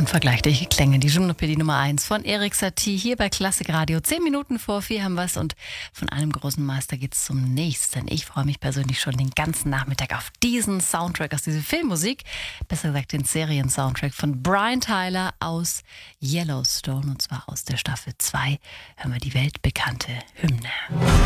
Unvergleichliche Klänge, die Dschungelmelodie Nummer 1 von Erik Satie hier bei Klassik Radio. 10 Minuten vor 4 haben wir es und von einem großen Meister geht's zum nächsten. Ich freue mich persönlich schon den ganzen Nachmittag auf diesen Soundtrack aus dieser Filmmusik, besser gesagt den Serien-Soundtrack von Brian Tyler aus Yellowstone und zwar aus der Staffel 2. Hören wir die weltbekannte Hymne.